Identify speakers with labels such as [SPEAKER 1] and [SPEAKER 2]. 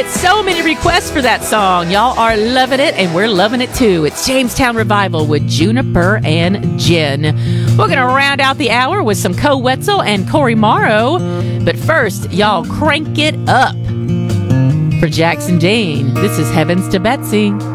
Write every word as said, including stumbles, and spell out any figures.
[SPEAKER 1] get so many requests for that song. Y'all are loving it, and we're loving it too. It's Jamestown Revival with Juniper and Jen. We're going to round out the hour with some Co Wetzel and Corey Morrow. But first, y'all crank it up. For Jackson Dane, this is Heavens to Betsy.